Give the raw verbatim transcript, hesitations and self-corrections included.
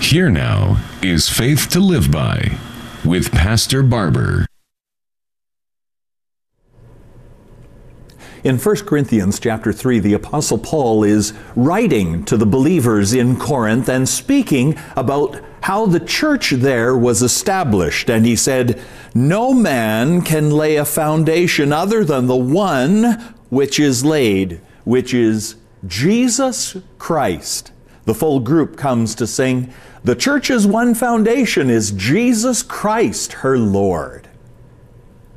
Here now is Faith to Live By with Pastor Barber. In First Corinthians chapter three, the Apostle Paul is writing to the believers in Corinth and speaking about how the church there was established. And he said, "No man can lay a foundation other than the one which is laid, which is Jesus Christ." The full group comes to sing, "The church's one foundation is Jesus Christ, her Lord."